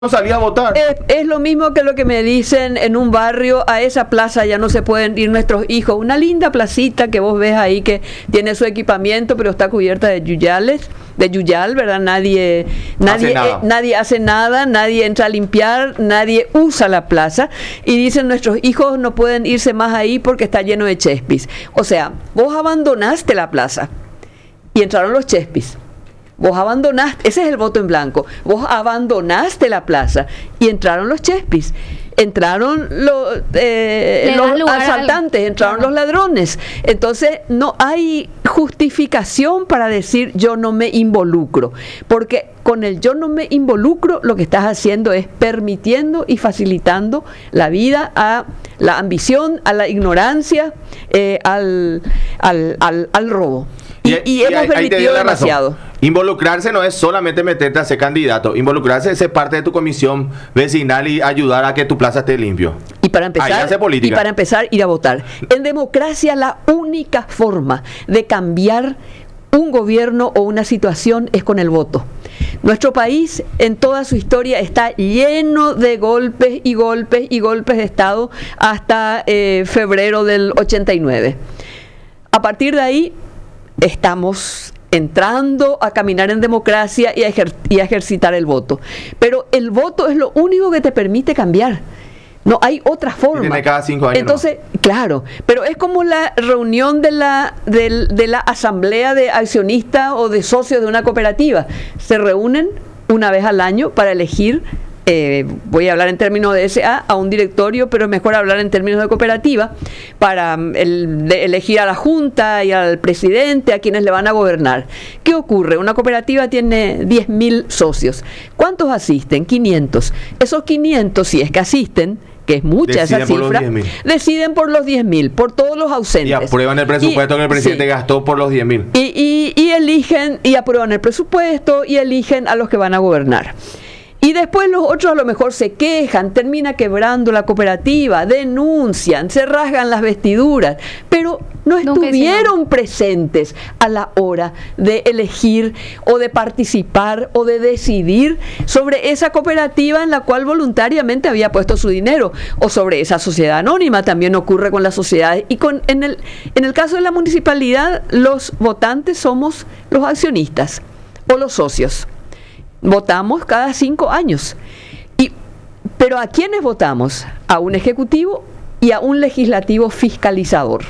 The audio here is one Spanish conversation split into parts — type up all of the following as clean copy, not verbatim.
no salía a votar. Es lo mismo que lo que me dicen en un barrio: a esa plaza ya no se pueden ir nuestros hijos. Una linda placita que vos ves ahí que tiene su equipamiento, pero está cubierta de yuyal, ¿verdad? Nadie hace nada, nadie entra a limpiar, nadie usa la plaza. Y dicen: nuestros hijos no pueden irse más ahí porque está lleno de chespis. O sea, vos abandonaste la plaza y entraron los chespis. Vos abandonaste, ese es el voto en blanco. Vos abandonaste la plaza y entraron los chespis, entraron los asaltantes, entraron los ladrones. Entonces no hay justificación para decir yo no me involucro, porque con el yo no me involucro lo que estás haciendo es permitiendo y facilitando la vida a la ambición, a la ignorancia, al robo. Y hemos permitido demasiado. Involucrarse no es solamente meterte a ser candidato. Involucrarse es ser parte de tu comisión vecinal y ayudar a que tu plaza esté limpio. Y para empezar, ir a votar. En democracia, la única forma de cambiar un gobierno o una situación es con el voto. Nuestro país, en toda su historia, está lleno de golpes y golpes y golpes de Estado hasta febrero del 89. A partir de ahí, estamos entrando a caminar en democracia y a ejercitar el voto. Pero el voto es lo único que te permite cambiar. No hay otra forma. Tiene cada 5 años. Entonces, claro, pero es como la reunión de la asamblea de accionistas o de socios de una cooperativa. Se reúnen una vez al año para elegir. Voy a hablar en términos de SA, a un directorio, pero es mejor hablar en términos de cooperativa, para elegir a la junta y al presidente, a quienes le van a gobernar. ¿Qué ocurre? Una cooperativa tiene 10.000 socios. ¿Cuántos asisten? 500. Esos 500, si es que asisten, que es mucha esa cifra, deciden por los 10.000, por todos los ausentes. Y aprueban el presupuesto que el presidente gastó por los 10.000. Y eligen, y aprueban el presupuesto, y eligen a los que van a gobernar. Y después los otros a lo mejor se quejan, termina quebrando la cooperativa, denuncian, se rasgan las vestiduras, pero no estuvieron presentes a la hora de elegir o de participar o de decidir sobre esa cooperativa en la cual voluntariamente había puesto su dinero, o sobre esa sociedad anónima. También ocurre con las sociedades. Y en el caso de la municipalidad, los votantes somos los accionistas o los socios. Votamos cada 5 años. Pero ¿a quiénes votamos? A un ejecutivo y a un legislativo fiscalizador.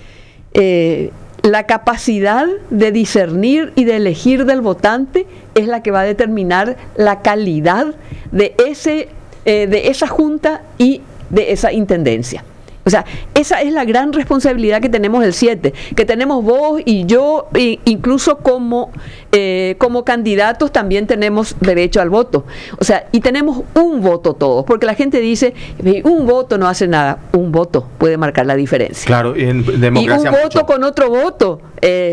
La capacidad de discernir y de elegir del votante es la que va a determinar la calidad de esa junta y de esa intendencia. O sea, esa es la gran responsabilidad que tenemos el 7, que tenemos vos y yo, incluso como candidatos también tenemos derecho al voto. O sea, y tenemos un voto todos, porque la gente dice, un voto no hace nada. Un voto puede marcar la diferencia. Claro, y en democracia y un voto con otro voto.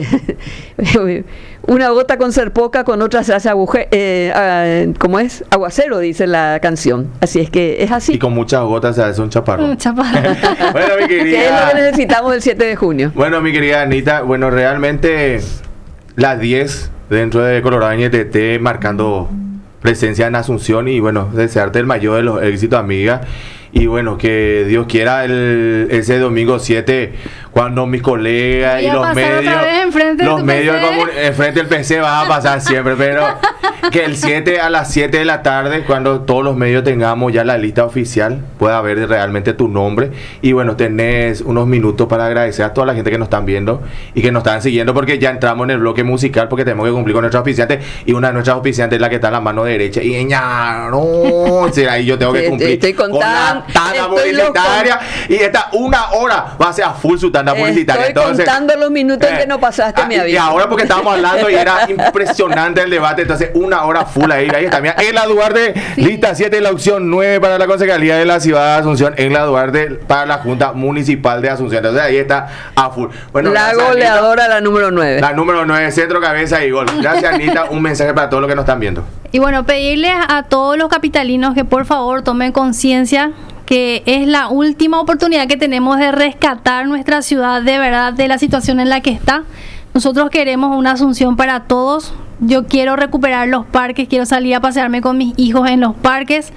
Una gota con ser poca, con otra se hace ¿cómo es? Aguacero, dice la canción. Así es que es así. Y con muchas gotas se hace un chaparro. Bueno, mi querida, ¿qué es lo que necesitamos el 7 de junio? Bueno, mi querida Anita, bueno, realmente las 10 dentro de Colorado NTT marcando presencia en Asunción, y bueno, desearte el mayor de los éxitos, amiga. Y bueno, que Dios quiera ese domingo 7, cuando mis colegas y los medios enfrente del PC van a pasar siempre, pero que el 7 a las 7 de la tarde, cuando todos los medios tengamos ya la lista oficial, pueda ver realmente tu nombre. Y bueno, tenés unos minutos para agradecer a toda la gente que nos están viendo y que nos están siguiendo, porque ya entramos en el bloque musical, porque tenemos que cumplir con nuestros auspiciantes, y una de nuestras auspiciantes es la que está en la mano derecha, y ahí yo tengo que cumplir con la tanda publicitaria, y esta 1 hora va a ser a full su tanda publicitaria. Estoy contando los minutos que no pasaste, mi aviso. Y ahora porque estábamos hablando y era impresionante el debate, entonces 1 hora full ahí está. Mira, Egla Duarte, lista 7 de la opción 9 para la Concejalía de la Ciudad de Asunción, Egla Duarte para la Junta Municipal de Asunción. Entonces ahí está a full. Bueno, la goleadora, Anita, la número 9. La número 9, centro, cabeza y gol. Gracias, Anita. Un mensaje para todos los que nos están viendo. Y bueno, pedirles a todos los capitalinos que por favor tomen conciencia que es la última oportunidad que tenemos de rescatar nuestra ciudad de verdad de la situación en la que está. Nosotros queremos una Asunción para todos, yo quiero recuperar los parques, quiero salir a pasearme con mis hijos en los parques.